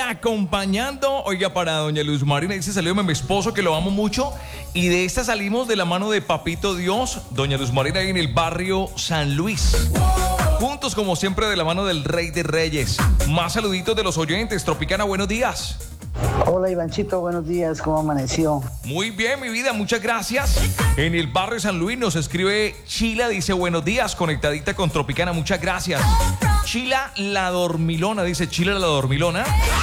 acompañando. Oiga, para doña Luz Marina dice: salúdeme a mi esposo que lo amo mucho. Y de esta salimos de la mano de Papito Dios, doña Luz Marina, ahí en el barrio San Luis. Juntos, como siempre, de la mano del Rey de Reyes. Más saluditos de los oyentes. Tropicana, buenos días. Hola, Ivanchito, buenos días, ¿cómo amaneció? Muy bien, mi vida, muchas gracias. En el barrio San Luis nos escribe Chila, dice: buenos días, conectadita con Tropicana, muchas gracias. Chila la dormilona, dice Chila la dormilona.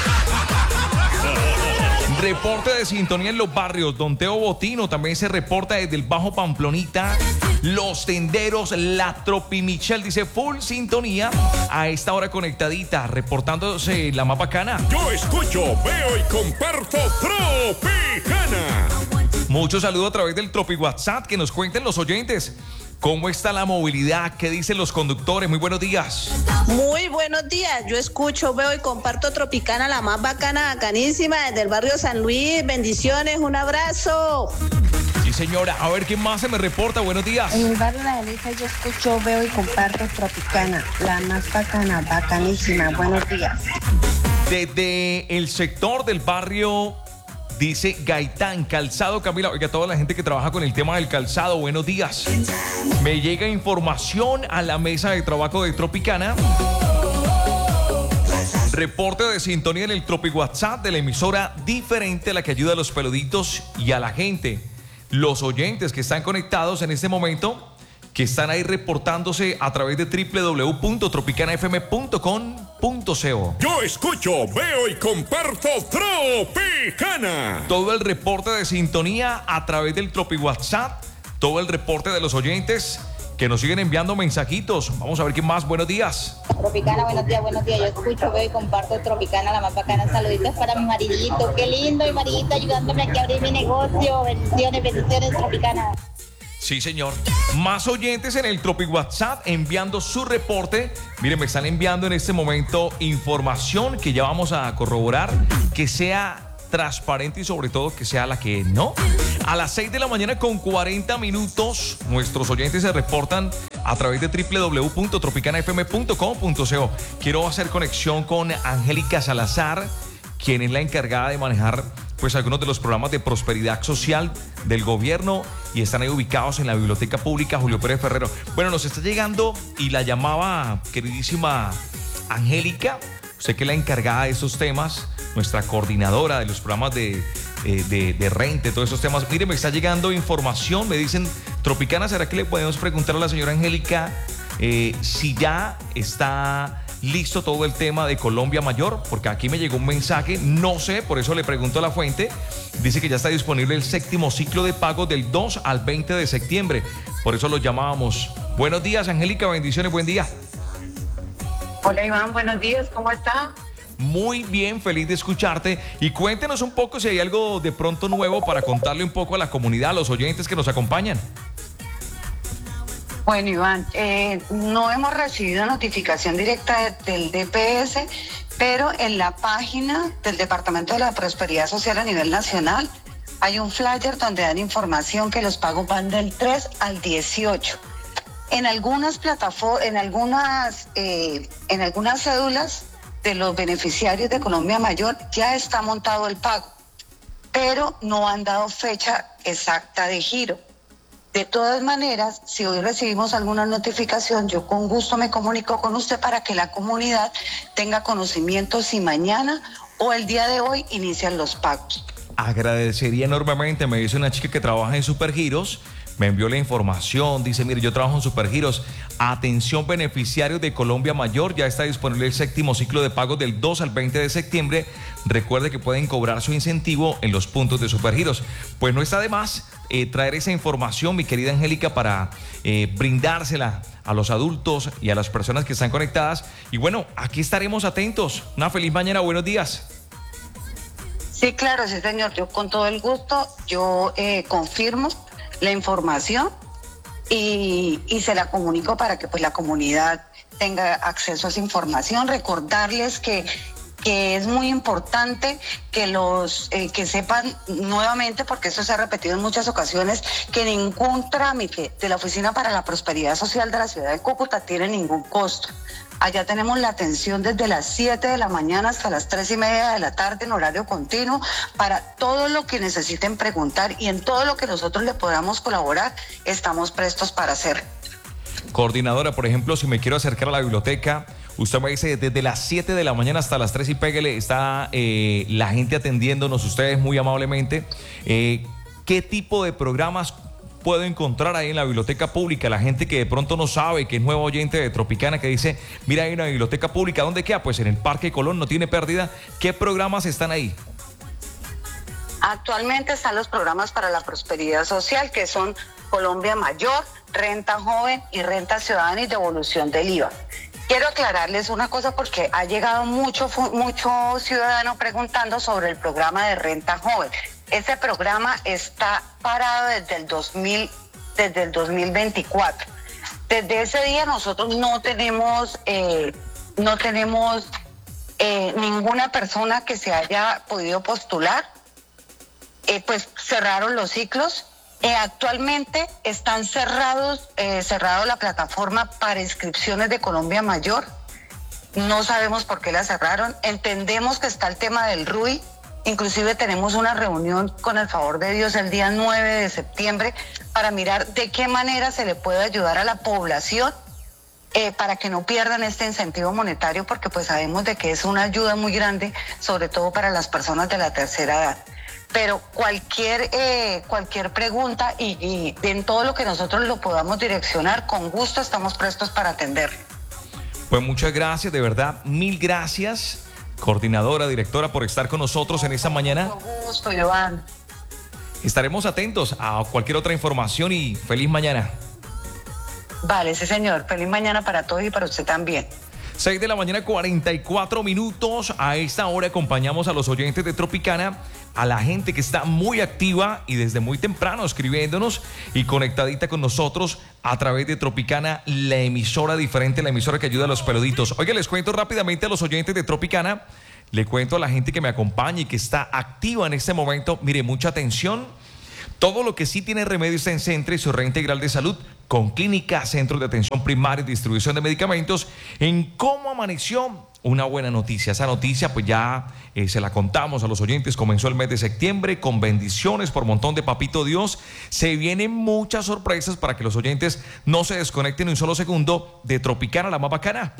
Reporte de sintonía en los barrios. Don Teo Botino también se reporta desde el Bajo Pamplonita. Los Tenderos, la Tropi Michelle dice: full sintonía a esta hora conectadita, reportándose la más bacana. Yo escucho, veo y comparto Tropicana. Muchos saludos a través del Tropi WhatsApp, que nos cuenten los oyentes. ¿Cómo está la movilidad? ¿Qué dicen los conductores? Muy buenos días. Muy buenos días. Yo escucho, veo y comparto Tropicana, la más bacana, bacanísima, desde el barrio San Luis. Bendiciones, un abrazo. Sí, señora. A ver, ¿quién más se me reporta? Buenos días. En el barrio La Elisa yo escucho, veo y comparto Tropicana, la más bacana, bacanísima. Buenos días. Desde el sector del barrio, dice Gaitán, Calzado Camila. Oiga, toda la gente que trabaja con el tema del calzado, buenos días. Me llega información a la mesa de trabajo de Tropicana. Reporte de sintonía en el Tropi WhatsApp de la emisora diferente, a la que ayuda a los peluditos y a la gente. Los oyentes que están conectados en este momento, que están ahí reportándose a través de www.tropicanafm.com.co. Yo escucho, veo y comparto Tropicana. Todo el reporte de sintonía a través del Tropi WhatsApp, todo el reporte de los oyentes que nos siguen enviando mensajitos. Vamos a ver quién más. Buenos días. Tropicana, buenos días, buenos días. Yo escucho, veo y comparto Tropicana, la más bacana. Saluditos para mi maridito. Qué lindo, mi maridito, ayudándome aquí a abrir mi negocio. Bendiciones, bendiciones, Tropicana. Sí, señor. Más oyentes en el Tropi WhatsApp enviando su reporte. Miren, me están enviando en este momento información que ya vamos a corroborar, que sea transparente y sobre todo que sea la que no. A las 6 de la mañana con 40 minutos, nuestros oyentes se reportan a través de www.tropicanafm.com.co. Quiero hacer conexión con Angélica Salazar, quien es la encargada de manejar pues algunos de los programas de prosperidad social del gobierno, y están ahí ubicados en la Biblioteca Pública Julio Pérez Ferrero. Bueno, nos está llegando y la llamaba queridísima Angélica, usted que es la encargada de esos temas, nuestra coordinadora de los programas de renta, todos esos temas. Mire, me está llegando información, me dicen: Tropicana, ¿será que le podemos preguntar a la señora Angélica si ya está listo todo el tema de Colombia Mayor? Porque aquí me llegó un mensaje, no sé, por eso le pregunto a la fuente. Dice que ya está disponible el séptimo ciclo de pago del 2 al 20 de septiembre. Por eso lo llamábamos. Buenos días, Angélica, bendiciones, buen día. Hola, Iván, buenos días, ¿cómo está? Muy bien, feliz de escucharte. Y cuéntenos un poco si hay algo de pronto nuevo para contarle un poco a la comunidad, a los oyentes que nos acompañan. Bueno, Iván, no hemos recibido notificación directa del DPS, pero en la página del Departamento de la Prosperidad Social a nivel nacional hay un flyer donde dan información que los pagos van del 3 al 18. En algunas plataformas, en algunas cédulas de los beneficiarios de Colombia Mayor ya está montado el pago, pero no han dado fecha exacta de giro. De todas maneras, si hoy recibimos alguna notificación, yo con gusto me comunico con usted para que la comunidad tenga conocimiento si mañana o el día de hoy inician los pagos. Agradecería enormemente. Me dice una chica que trabaja en Supergiros, me envió la información, dice: mire, yo trabajo en Supergiros, atención beneficiarios de Colombia Mayor, ya está disponible el séptimo ciclo de pagos del 2 al 20 de septiembre, recuerde que pueden cobrar su incentivo en los puntos de Supergiros. Pues no está de más traer esa información, mi querida Angélica, para brindársela a los adultos y a las personas que están conectadas. Y bueno, aquí estaremos atentos. Una feliz mañana, buenos días. Sí, claro, sí, señor, yo con todo el gusto, yo confirmo la información y se la comunico para que pues la comunidad tenga acceso a esa información. Recordarles que es muy importante que que sepan nuevamente, porque eso se ha repetido en muchas ocasiones, que ningún trámite de la Oficina para la Prosperidad Social de la ciudad de Cúcuta tiene ningún costo. Allá tenemos la atención desde las 7 de la mañana hasta las 3:30 de la tarde en horario continuo para todo lo que necesiten preguntar, y en todo lo que nosotros le podamos colaborar, estamos prestos para hacer. Coordinadora, por ejemplo, si me quiero acercar a la biblioteca, usted me dice desde las 7 de la mañana hasta las 3 y pégale, está la gente atendiéndonos, ustedes muy amablemente. ¿Qué tipo de programas puedo encontrar ahí en la biblioteca pública? La gente que de pronto no sabe, que es nuevo oyente de Tropicana, que dice, mira, hay una biblioteca pública, ¿dónde queda? Pues en el Parque Colón, no tiene pérdida. ¿Qué programas están ahí? Actualmente están los programas para la prosperidad social, que son Colombia Mayor, Renta Joven y Renta Ciudadana y devolución del IVA. Quiero aclararles una cosa porque ha llegado mucho ciudadano preguntando sobre el programa de Renta Joven. Ese programa está parado desde el 2024. Desde ese día nosotros no tenemos ninguna persona que se haya podido postular. Pues cerraron los ciclos. Actualmente están cerrado la plataforma para inscripciones de Colombia Mayor. No sabemos por qué la cerraron. Entendemos que está el tema del RUI. Inclusive tenemos una reunión, con el favor de Dios, el día 9 de septiembre para mirar de qué manera se le puede ayudar a la población para que no pierdan este incentivo monetario, porque pues sabemos de que es una ayuda muy grande, sobre todo para las personas de la tercera edad. Pero cualquier pregunta y en todo lo que nosotros lo podamos direccionar, con gusto estamos prestos para atender. Pues muchas gracias, de verdad, mil gracias, coordinadora, directora, por estar con nosotros en esta mañana. Con gusto, Iván. Estaremos atentos a cualquier otra información y feliz mañana. Vale, sí señor, feliz mañana para todos y para usted también. 6 de la mañana, 44 minutos. A esta hora acompañamos a los oyentes de Tropicana, a la gente que está muy activa y desde muy temprano escribiéndonos y conectadita con nosotros a través de Tropicana, la emisora diferente, la emisora que ayuda a los peluditos. Oiga, les cuento rápidamente a los oyentes de Tropicana, le cuento a la gente que me acompaña y que está activa en este momento. Mire, mucha atención. Todo lo que sí tiene remedio está en Centra y su red integral de salud, con clínica, centros de atención primaria y distribución de medicamentos. En cómo amaneció, una buena noticia. Esa noticia pues ya se la contamos a los oyentes. Comenzó el mes de septiembre con bendiciones por montón de papito Dios. Se vienen muchas sorpresas para que los oyentes no se desconecten un solo segundo de Tropicana, la más bacana.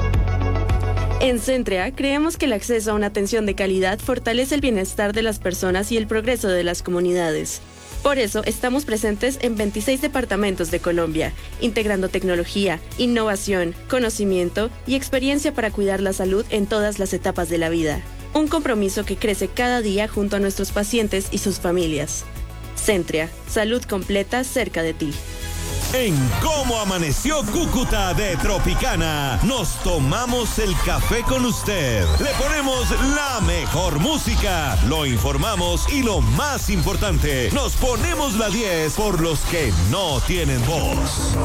En Centrea creemos que el acceso a una atención de calidad fortalece el bienestar de las personas y el progreso de las comunidades. Por eso estamos presentes en 26 departamentos de Colombia, integrando tecnología, innovación, conocimiento y experiencia para cuidar la salud en todas las etapas de la vida. Un compromiso que crece cada día junto a nuestros pacientes y sus familias. Centrea, salud completa cerca de ti. En Cómo Amaneció Cúcuta de Tropicana, nos tomamos el café con usted. Le ponemos la mejor música, lo informamos y lo más importante, nos ponemos la 10 por los que no tienen voz.